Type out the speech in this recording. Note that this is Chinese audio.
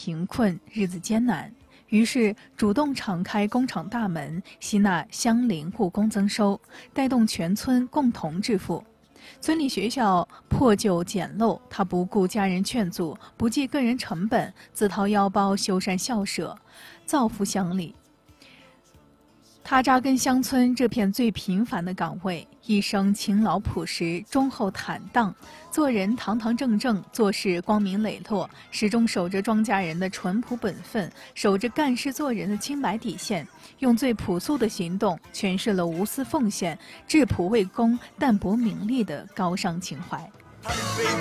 贫困，日子艰难，于是主动敞开工厂大门，吸纳乡邻雇工增收，带动全村共同致富。村里学校破旧简陋，他不顾家人劝阻，不计个人成本，自掏腰包修缮校舍，造福乡里。他扎根乡村这片最平凡的岗位，一生勤劳朴实，忠厚坦荡，做人堂堂正正，做事光明磊落，始终守着庄稼人的淳朴本分，守着干事做人的清白底线，用最朴素的行动诠释了无私奉献、质朴为公、淡泊名利的高尚情怀。